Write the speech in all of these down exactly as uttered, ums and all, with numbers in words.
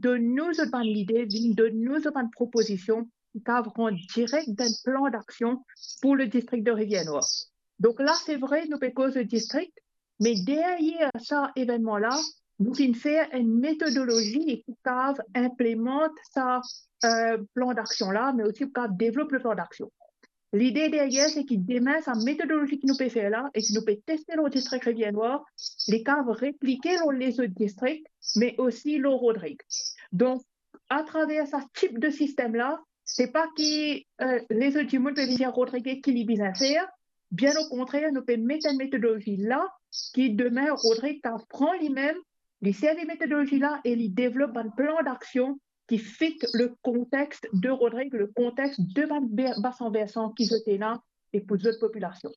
de nous autres l'idée, de nous autres propositions, qui vont direct d'un plan d'action pour le district de Rivière-Noire. Donc là, c'est vrai, nous pécons le district, mais derrière ça événement-là, nous allons faire une méthodologie qui implémente ça euh, plan d'action-là, mais aussi qui développe le plan d'action. L'idée derrière, c'est qu'il demain, sa méthodologie que nous peut faire là, et que nous peut tester le district Rivière-Noire, les cas répliquer dans les autres districts, mais aussi le Rodrigue. Donc, à travers ce type de système-là, c'est pas que euh, les autres du monde peuvent dire Rodrigue qui les bien faire. Bien au contraire, nous pouvons mettre une méthodologie là, qui demain, Rodrigue prend lui-même, il sert les méthodologies là et il développe un plan d'action qui fit le contexte de Rodrigue, le contexte de bassin versant qui étaient là et pour d'autres populations.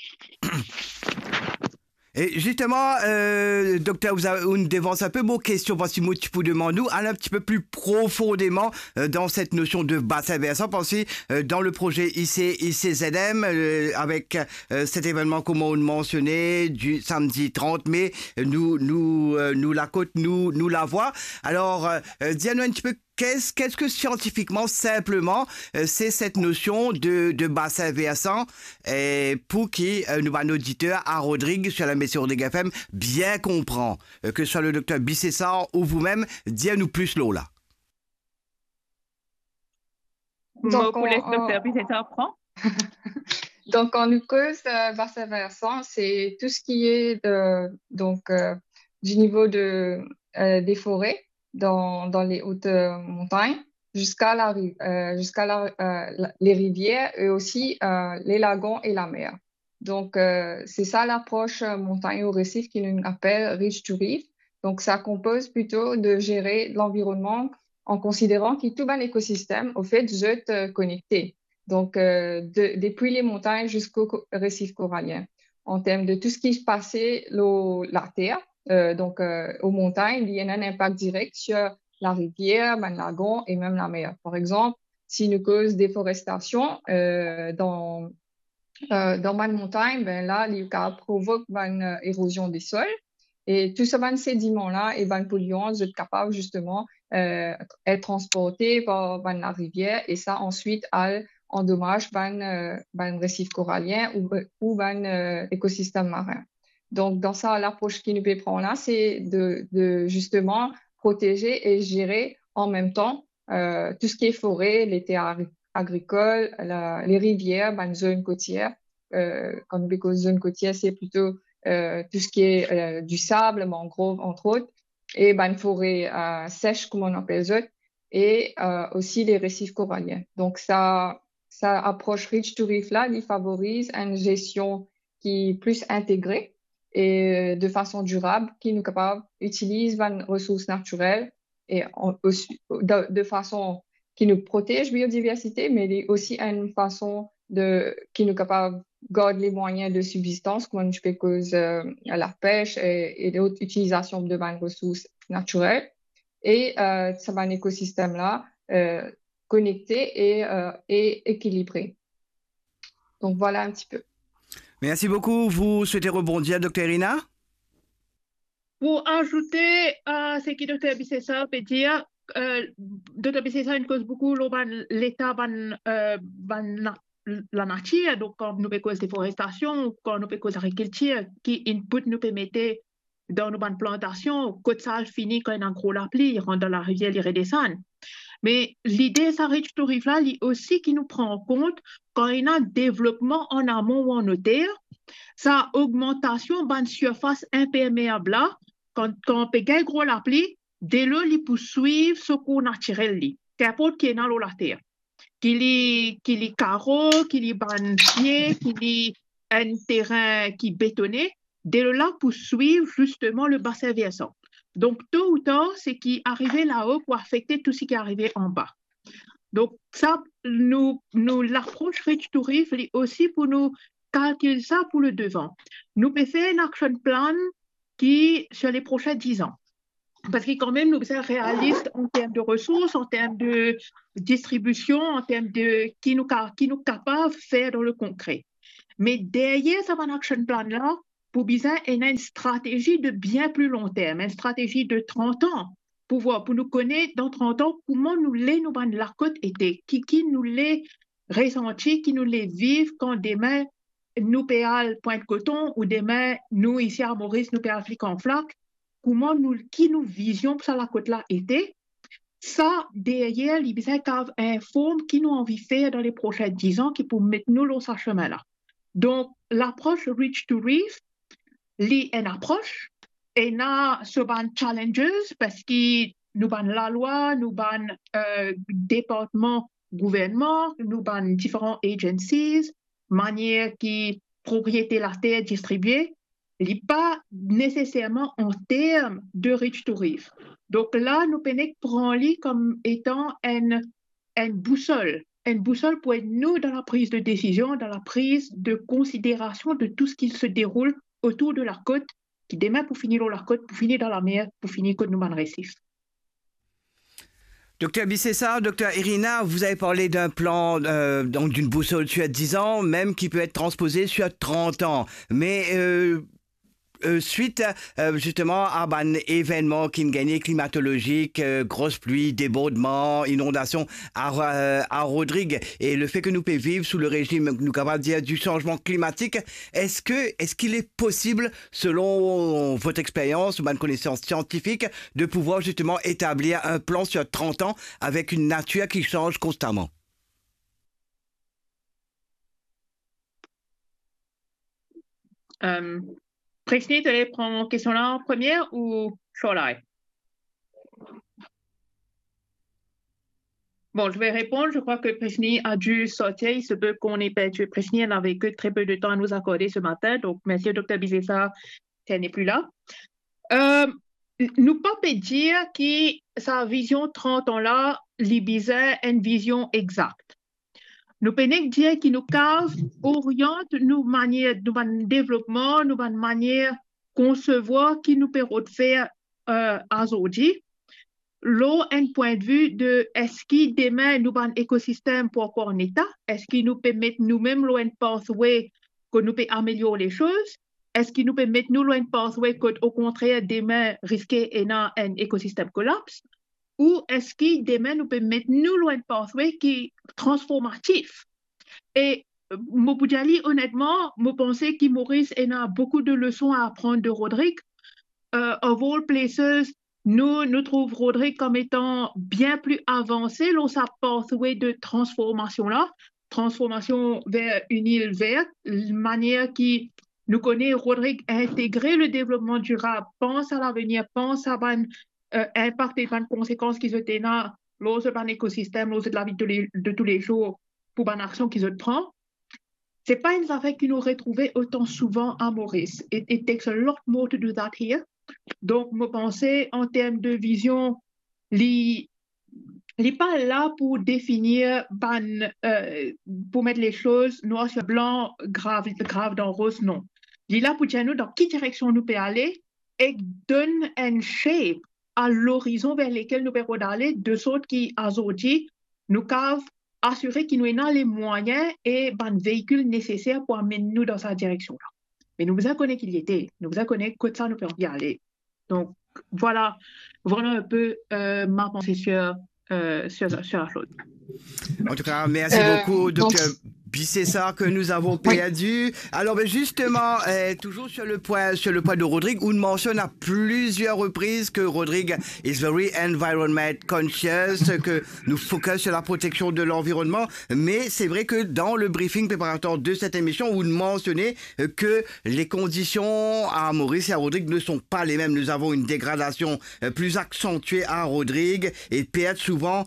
Et justement, euh, docteur, vous avez une défense un peu vos questions, parce que tu peux demander nous aller un petit peu plus profondément euh, dans cette notion de bassin versant, parce que euh, dans le projet I C I C Z M, euh, avec euh, cet événement comme on mentionné du samedi trente mai, nous, nous, euh, nous la côte, nous, nous la voit. Alors, euh, dis-nous un petit peu Qu'est-ce, qu'est-ce que scientifiquement, simplement, euh, c'est cette notion de, de bassin versant et pour qui euh, nous, un auditeur à Rodrigue sur la Messie des F M bien comprend, euh, que ce soit le docteur Bissessar ou vous-même, dis-nous plus l'eau là. Donc, on laisse docteur Bissessar prendre. Donc, en nous cause euh, bassin versant, c'est tout ce qui est de, donc, euh, du niveau de, euh, des forêts. Dans, dans les hautes euh, montagnes jusqu'à la, euh, jusqu'à la, euh, la, les rivières et aussi euh, les lagons et la mer. Donc, euh, c'est ça l'approche euh, montagne au récif qui nous appelle Reach to Reef. Donc, ça compose plutôt de gérer l'environnement en considérant que tout un écosystème, au fait, est euh, connecté. Donc, euh, de, depuis les montagnes jusqu'au récif corallien. En termes de tout ce qui se passait la terre, Euh, donc, euh, aux montagnes, il y a un impact direct sur la rivière, le lagon et même la mer. Par exemple, si nous cause déforestation euh, dans, euh, dans ma montagne, ben là, il provoque une érosion des sols. Et tout ce ben, sédiment-là et ben, polluants sont capables justement euh, d'être transportés par ben, la rivière et ça ensuite endommage ben, euh, ben, récif corallien ou, ou ben, euh, écosystème marin. Donc, dans ça, l'approche qui nous peut prendre là, c'est de, de justement protéger et gérer en même temps euh, tout ce qui est forêt, les terres agricoles, la, les rivières, ben, zone côtière. Euh, quand nous parlons de zone côtière, c'est plutôt euh, tout ce qui est euh, du sable, mangrove, entre autres, et ben, une forêt euh, sèche, comme on appelle ça, et euh, aussi les récifs coralliens. Donc, ça, ça approche Reach to Reef là, il favorise une gestion qui est plus intégrée et de façon durable, qui nous capable utilise les ressources naturelles et en, de, de façon qui nous protège biodiversité, mais aussi une façon de qui nous capable garder les moyens de subsistance, comme je peux cause euh, la pêche et, et d'autres utilisations de les ressources naturelles. Et euh, c'est un écosystème là euh, connecté et, euh, et équilibré. Donc voilà un petit peu. Merci beaucoup. Vous souhaitez rebondir, docteur Irina? Pour ajouter à ce que docteur Bissessar peut dire, euh, docteur Bissessar cause beaucoup l'état de euh, la nature, donc quand nous peut cause déforestation, quand nous peut cause agriculture, qui input nous permettait dans nos plantations, quand ça finit quand il y a un gros la pluie, il rentre dans la rivière, il redescend. Mais l'idée, ça Reach to Reef là, aussi qui nous prend en compte quand il y a un développement en amont ou en terre, sa augmentation de la surface imperméable là, quand, quand on peut gagner gros la pluie, dès là, il peut suivre ce qu'on naturel, qu'importe qui est dans la terre. Qu'il y ait carreau, qu'il y ait banquier, qu'il y ait un terrain qui est bétonné, dès là, pour suivre justement le bassin versant. Donc, tôt ou tard, c'est qui arrivait là-haut pour affecter tout ce qui est arrivé en bas. Donc, ça, nous, nous l'approche Reach to Reef aussi pour nous calculer ça pour le devant. Nous pouvons faire un action plan qui, sur les prochains dix ans. Parce que quand même, nous sommes réalistes en termes de ressources, en termes de distribution, en termes de qui nous, qui nous capable de faire dans le concret. Mais derrière ce action plan-là, pour bien, il y a une stratégie de bien plus long terme, une stratégie de trente ans, pour voir, pour nous connaître dans trente ans, comment nous les, nous, ban la côte était, qui, qui nous les ressentis, qui nous les vivent quand demain, nous payons Pointe-Coton ou demain, nous, ici à Maurice, nous payons Afrique en flaque, comment nous, qui nous vision pour ça la côte là était. Ça, derrière, les besoins informent qui nous envie de faire dans les prochains dix ans qui pour mettre nous dans ce chemin-là. Donc, l'approche Reach to Reef, c'est une approche, et n'a ce ban challenges parce que nous ban la loi, nous ban euh, département, gouvernement, nous ban différentes agencies, manière qui propriété la terre distribuée, n'est pas nécessairement en termes de Reach to Reef. Donc là, nous prenons comme étant une, une boussole, une boussole pour être nous dans la prise de décision, dans la prise de considération de tout ce qui se déroule autour de la côte, qui demain pour finir dans la côte, pour finir dans la mer, pour finir côte nous récif. Docteur Bissessar, docteur Irina, vous avez parlé d'un plan, euh, donc d'une boussole sur dix ans, même qui peut être transposé sur trente ans. Mais euh, euh, suite euh, justement à un événement qui nous gagnait climatologique, euh, grosse pluie, débordement, inondation à, euh, à Rodrigue, et le fait que nous pouvons vivre sous le régime, nous capables de dire, du changement climatique, est-ce que est-ce qu'il est possible, selon votre expérience ou votre connaissance scientifique, de pouvoir justement établir un plan sur trente ans avec une nature qui change constamment? Um... Presny, tu allais prendre la question là en première ou Charlotte? Bon, je vais répondre. Je crois que Presny a dû sortir. Il se peut qu'on ait perdu. Presny n'avait que très peu de temps à nous accorder ce matin. Donc, merci, docteur Bissessar, elle n'est plus là. Euh, nous pas peut dire que sa vision trente ans là, l'Ibiza est une vision exacte. Nous pouvons dire qu'il nous cave, oriente nos manières, nos développement, nos manières concevoir qui nous permettent de faire euh, aujourd'hui. Là, un point de vue de est-ce qu'il demain nous un écosystème pour encore en état? Est-ce qu'il nous permet nous-mêmes un pathway que nous peut améliorer les choses? Est-ce qu'il nous permet nous un pathway que au contraire demain risquer un écosystème collapse? Ou est-ce que demain nous peut mettre nous un pathway qui est transformatif? Et Mopoudiali, honnêtement, je pense que Maurice a beaucoup de leçons à apprendre de Rodrigue. Uh, of all places, nous, nous trouvons Rodrigue comme étant bien plus avancé dans sa pathway de transformation-là, transformation vers une île verte, la manière qui nous connaît Rodrigue a intégré le développement durable, pense à l'avenir, pense à ban Euh, impact et les conséquences qu'ils ont dans l'autre écosystème, l'autre de la vie de, les, de tous les jours pour une action qu'ils ont prend. Ce n'est pas une affaire qu'ils nous retrouvons autant souvent à Maurice. It, it takes a lot more to do that here. Donc, je pense en termes de vision, il n'est pas là pour définir, ban, euh, pour mettre les choses noir sur blanc, grave, grave dans rose, non. Il est là pour dire nous dans quelle direction nous pouvons aller et donne un shape à l'horizon vers lequel nous pouvons aller, de sorte qui, aujourd'hui, nous pouvons assurer qu'il nous avons les moyens et les véhicules nécessaires pour amener nous dans cette direction-là. Mais nous vous connaissons qu'il y était, nous vous connaissons que ça nous peut y aller. Donc, voilà, voilà un peu euh, ma pensée sur, euh, sur, sur la chose. En tout cas, merci euh, beaucoup, docteur Bissessar, que nous avons perdu. Oui. Alors, ben justement, euh, toujours sur le point, sur le point de Rodrigue, on mentionne à plusieurs reprises que Rodrigue is very environment conscious, que nous focus sur la protection de l'environnement. Mais c'est vrai que dans le briefing préparatoire de cette émission, vous mentionnez que les conditions à Maurice et à Rodrigue ne sont pas les mêmes. Nous avons une dégradation plus accentuée à Rodrigue et perd souvent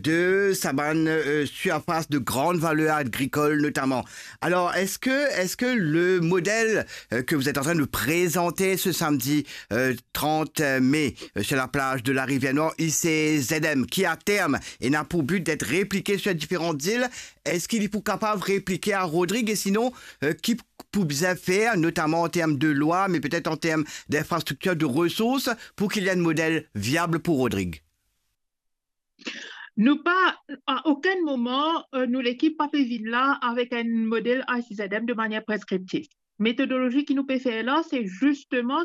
de sa banne surface de grande valeur agricole notamment. Alors, est-ce que, est-ce que le modèle euh, que vous êtes en train de présenter ce samedi euh, trente mai euh, sur la plage de la Rivière Nord, I C Z M, qui à terme et n'a pour but d'être répliqué sur différentes îles, est-ce qu'il est pour capable de répliquer à Rodrigue et sinon, euh, qui peut bien faire, notamment en termes de loi, mais peut-être en termes d'infrastructures, de ressources, pour qu'il y ait un modèle viable pour Rodrigue? Nous pas, à aucun moment, euh, nous l'équipe pas fait venir là avec un modèle I C Z M de manière prescriptive. Méthodologie qui nous peut faire là, c'est justement